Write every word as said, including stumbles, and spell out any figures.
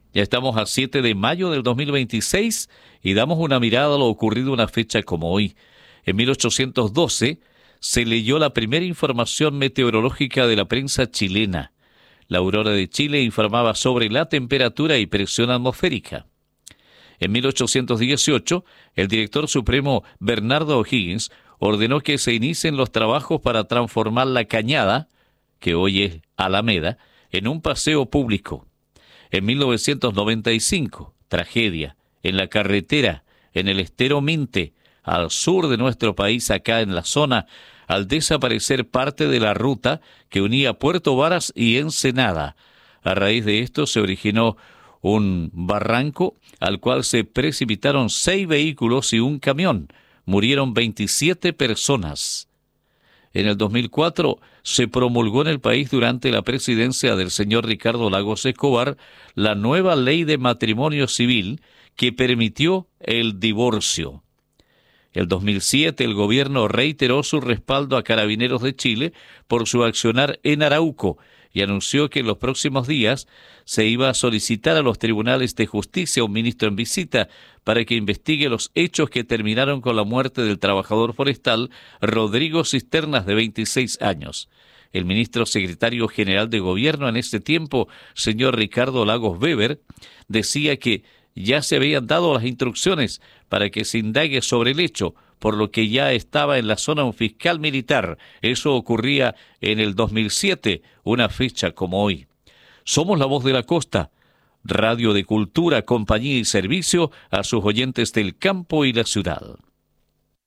Ya estamos a siete de mayo del dos mil veintiséis y damos una mirada a lo ocurrido una fecha como hoy. En mil ochocientos doce se leyó la primera información meteorológica de la prensa chilena. La Aurora de Chile informaba sobre la temperatura y presión atmosférica. En mil ochocientos dieciocho, el director supremo Bernardo O'Higgins ordenó que se inicien los trabajos para transformar la Cañada, que hoy es Alameda, en un paseo público. En mil novecientos noventa y cinco, tragedia, en la carretera, en el estero Minte, al sur de nuestro país, acá en la zona, al desaparecer parte de la ruta que unía Puerto Varas y Ensenada. A raíz de esto se originó un barranco al cual se precipitaron seis vehículos y un camión. Murieron veintisiete personas. En el dos mil cuatro se promulgó en el país durante la presidencia del señor Ricardo Lagos Escobar la nueva ley de matrimonio civil que permitió el divorcio. El dos mil siete el gobierno reiteró su respaldo a Carabineros de Chile por su accionar en Arauco y anunció que en los próximos días se iba a solicitar a los tribunales de justicia un ministro en visita para que investigue los hechos que terminaron con la muerte del trabajador forestal Rodrigo Cisternas, de veintiséis años. El ministro secretario general de gobierno en ese tiempo, señor Ricardo Lagos Weber, decía que ya se habían dado las instrucciones para que se indague sobre el hecho, por lo que ya estaba en la zona un fiscal militar. Eso ocurría en el dos mil siete, una fecha como hoy. Somos la voz de la costa, radio de cultura, compañía y servicio a sus oyentes del campo y la ciudad.